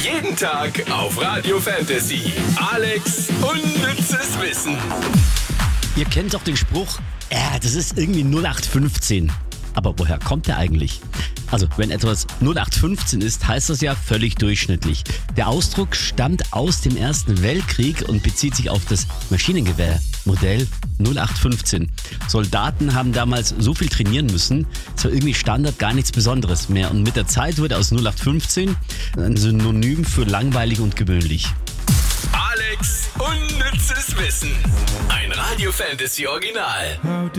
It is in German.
Jeden Tag auf Radio Fantasy. Alex unnützes Wissen. Ihr kennt doch den Spruch, das ist irgendwie 0815. Aber woher kommt der eigentlich? Also, wenn etwas 0815 ist, heißt das ja völlig durchschnittlich. Der Ausdruck stammt aus dem Ersten Weltkrieg und bezieht sich auf das Maschinengewehrmodell 0815. Soldaten haben damals so viel trainieren müssen, es war irgendwie Standard, gar nichts Besonderes mehr. Und mit der Zeit wurde aus 0815 ein Synonym für langweilig und gewöhnlich. Alex unnützes Wissen. Ein Radio Fantasy Original.